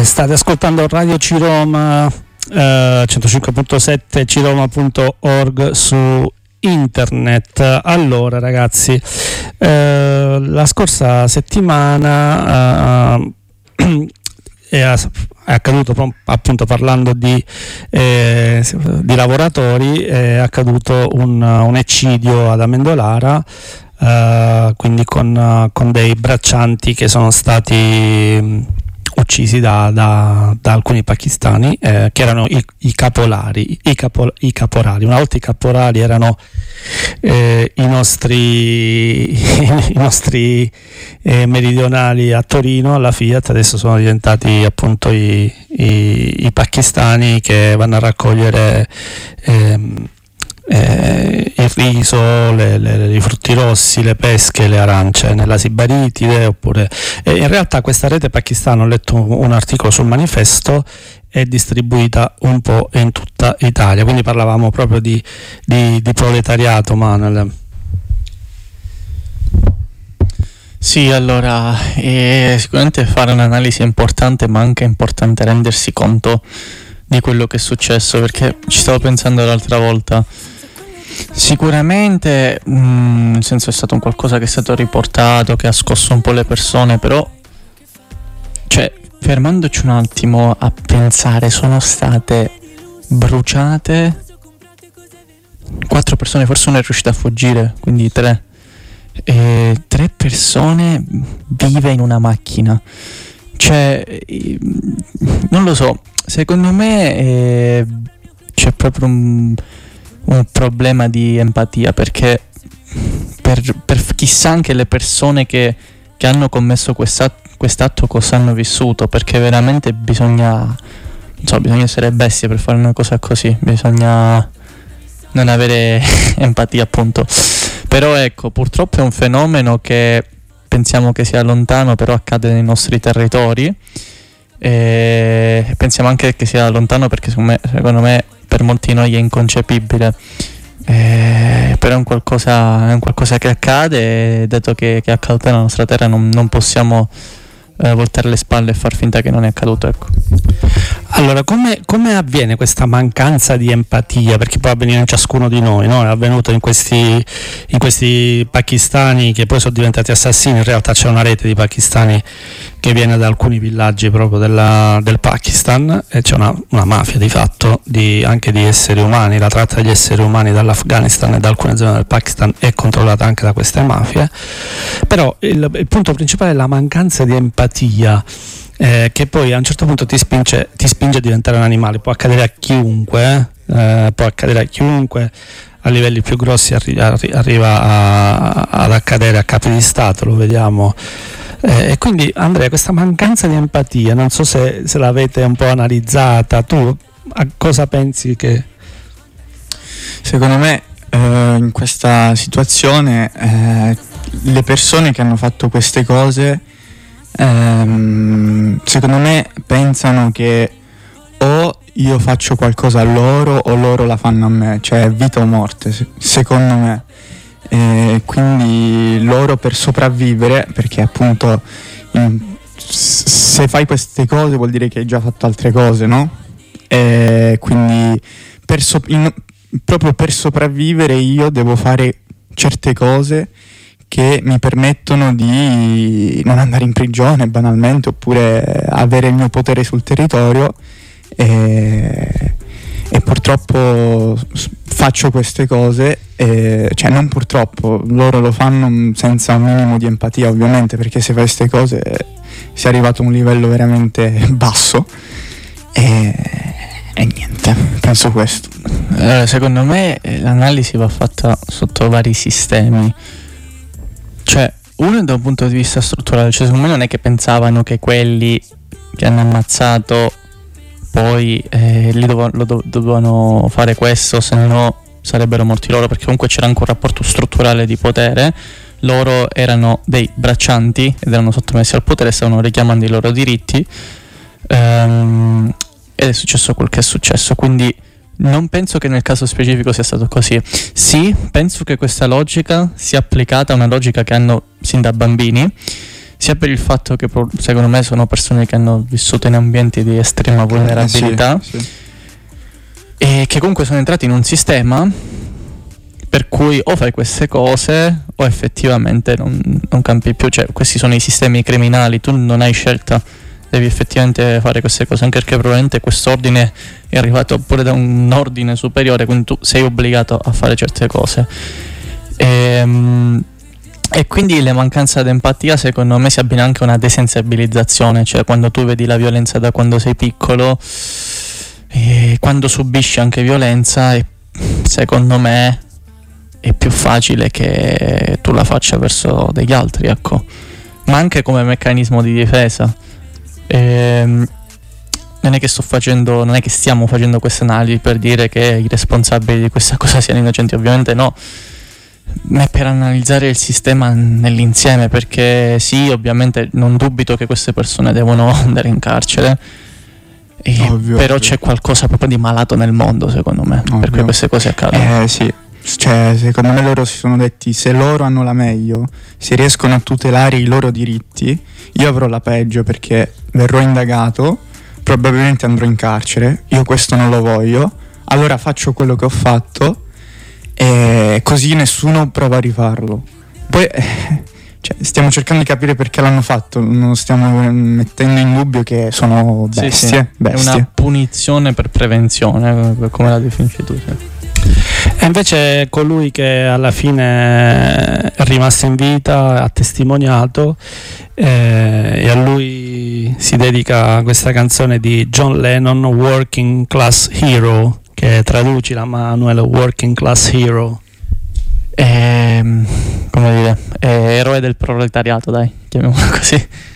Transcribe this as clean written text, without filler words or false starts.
State ascoltando Radio Ciroma 105.7 ciroma.org su internet. Allora ragazzi, la scorsa settimana è accaduto, appunto parlando di lavoratori, è accaduto un eccidio ad Amendolara, quindi con dei braccianti che sono stati uccisi da alcuni pakistani, che erano i caporali. Una volta i caporali erano i nostri meridionali a Torino alla Fiat, adesso sono diventati appunto i pakistani che vanno a raccogliere il riso, i frutti rossi, le pesche, le arance nella Sibaritide, oppure in realtà questa rete pakistana, ho letto un articolo sul Manifesto, è distribuita un po' in tutta Italia, quindi parlavamo proprio di proletariato, Manuel. Sì, allora sicuramente fare un'analisi è importante, ma anche è importante rendersi conto di quello che è successo, perché ci stavo pensando l'altra volta. Sicuramente nel senso è stato un qualcosa che è stato riportato, che ha scosso un po' le persone, però cioè fermandoci un attimo a pensare, sono state bruciate 4 persone, forse una è riuscita a fuggire, quindi 3 persone vive in una macchina. Cioè non lo so, secondo me c'è proprio un problema di empatia, perché per chissà anche le persone che hanno commesso quest'atto cosa hanno vissuto, perché veramente bisogna essere bestie per fare una cosa così, bisogna non avere empatia, appunto. Però ecco, purtroppo è un fenomeno che pensiamo che sia lontano, però accade nei nostri territori, e pensiamo anche che sia lontano perché secondo me per molti di noi è inconcepibile, però è un qualcosa che accade, e dato che è accaduto nella nostra terra non possiamo voltare le spalle e far finta che non è accaduto, ecco. Allora, come avviene questa mancanza di empatia? Perché può avvenire in ciascuno di noi, no? È avvenuto in questi pakistani che poi sono diventati assassini. In realtà c'è una rete di pakistani che viene da alcuni villaggi proprio del Pakistan, e c'è una mafia di fatto anche di esseri umani. La tratta degli esseri umani dall'Afghanistan e da alcune zone del Pakistan è controllata anche da queste mafie. Però il punto principale è la mancanza di empatia, che poi a un certo punto ti spinge a diventare un animale. Può accadere a chiunque, a livelli più grossi arriva ad accadere a capi di Stato, lo vediamo. E quindi Andrea, questa mancanza di empatia, non so se l'avete un po' analizzata, tu a cosa pensi che... Secondo me in questa situazione le persone che hanno fatto queste cose secondo me pensano che o io faccio qualcosa a loro o loro la fanno a me, cioè vita o morte, secondo me. Quindi loro, per sopravvivere, perché appunto se fai queste cose vuol dire che hai già fatto altre cose, no? Quindi proprio per sopravvivere io devo fare certe cose che mi permettono di non andare in prigione banalmente, oppure avere il mio potere sul territorio, e purtroppo faccio queste cose, cioè non purtroppo, loro lo fanno senza un minimo di empatia, ovviamente, perché se fai queste cose sei arrivato a un livello veramente basso, e niente, penso questo. Secondo me l'analisi va fatta sotto vari sistemi. Cioè, uno da un punto di vista strutturale, cioè secondo me non è che pensavano che quelli che hanno ammazzato poi dovevano fare questo, se no sarebbero morti loro, perché comunque c'era anche un rapporto strutturale di potere. Loro erano dei braccianti ed erano sottomessi al potere, stavano richiamando i loro diritti, ed è successo quel che è successo. Quindi non penso che nel caso specifico sia stato così. Sì, penso che questa logica sia applicata a una logica che hanno sin da bambini, sia per il fatto che secondo me sono persone che hanno vissuto in ambienti di estrema vulnerabilità, sì. e che comunque sono entrati in un sistema per cui o fai queste cose o effettivamente non campi più. Cioè, questi sono i sistemi criminali, tu non hai scelta, devi effettivamente fare queste cose, anche perché probabilmente quest'ordine è arrivato pure da un ordine superiore, quindi tu sei obbligato a fare certe cose. E quindi la mancanza di empatia secondo me si abbina anche a una desensibilizzazione, cioè quando tu vedi la violenza da quando sei piccolo e quando subisci anche violenza, secondo me è più facile che tu la faccia verso degli altri, ecco, ma anche come meccanismo di difesa. Non è che stiamo facendo queste analisi per dire che i responsabili di questa cosa siano innocenti, ovviamente no, ma è per analizzare il sistema nell'insieme, perché sì, ovviamente non dubito che queste persone devono andare in carcere, però c'è qualcosa proprio di malato nel mondo, secondo me, per cui queste cose accadono. Sì, cioè secondo me loro si sono detti: se loro hanno la meglio, se riescono a tutelare i loro diritti, io avrò la peggio perché verrò indagato, probabilmente andrò in carcere, io questo non lo voglio, allora faccio quello che ho fatto e così nessuno prova a rifarlo. Poi cioè, stiamo cercando di capire perché l'hanno fatto, non stiamo mettendo in dubbio che sono bestie. È una punizione per prevenzione, come la definisci tu. Sì. E invece colui che alla fine è rimasto in vita, ha testimoniato, e a lui si dedica questa canzone di John Lennon, Working Class Hero, che traduci la Manuel, Working Class Hero. Come dire, eroe del proletariato, dai, chiamiamolo così.